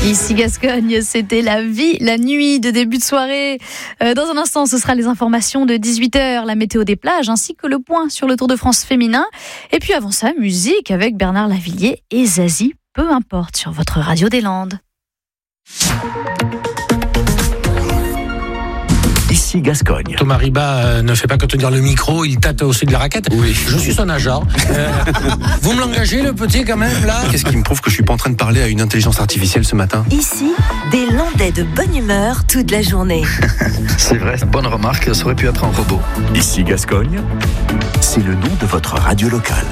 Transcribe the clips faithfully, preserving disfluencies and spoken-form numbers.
Ici Gascogne, c'était la vie, la nuit de début de soirée. Euh, dans un instant, ce sera les informations de dix-huit heures, la météo des plages, ainsi que le point sur le Tour de France féminin. Et puis avant ça, musique avec Bernard Lavilliers et Zazie, peu importe, sur votre radio des Landes. Ici Gascogne. Thomas Riba euh, ne fait pas que tenir le micro, il tâte aussi de la raquette. Oui. Je suis son agent. Euh, vous me l'engagez, le petit, quand même, là? Qu'est-ce qui me prouve que je suis pas en train de parler à une intelligence artificielle ce matin? Ici, des Landais de bonne humeur toute la journée. C'est vrai, bonne remarque, ça aurait pu être un robot. Ici Gascogne, c'est le nom de votre radio locale.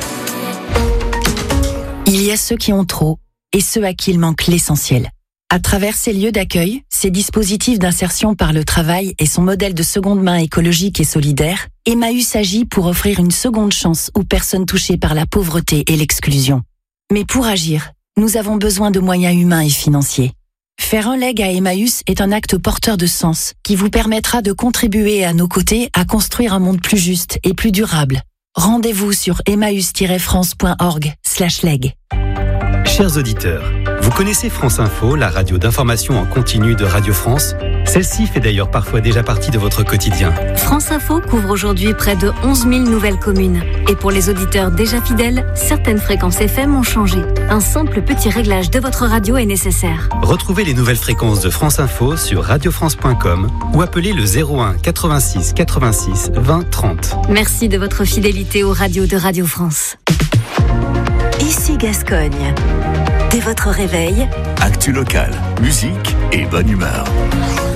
Il y a ceux qui ont trop et ceux à qui il manque l'essentiel. À travers ces lieux d'accueil, ces dispositifs d'insertion par le travail et son modèle de seconde main écologique et solidaire, Emmaüs agit pour offrir une seconde chance aux personnes touchées par la pauvreté et l'exclusion. Mais pour agir, nous avons besoin de moyens humains et financiers. Faire un leg à Emmaüs est un acte porteur de sens qui vous permettra de contribuer à nos côtés à construire un monde plus juste et plus durable. Rendez-vous sur emmaüs-france.org slash leg. Chers auditeurs, vous connaissez France Info, la radio d'information en continu de Radio France? Celle-ci fait d'ailleurs parfois déjà partie de votre quotidien. France Info couvre aujourd'hui près de onze mille nouvelles communes. Et pour les auditeurs déjà fidèles, certaines fréquences F M ont changé. Un simple petit réglage de votre radio est nécessaire. Retrouvez les nouvelles fréquences de France Info sur radio france point com ou appelez le zéro un quatre-vingt-six quatre-vingt-six vingt trente. Merci de votre fidélité aux radios de Radio France. Ici Gascogne. Dès votre réveil, Actu locale, musique et bonne humeur.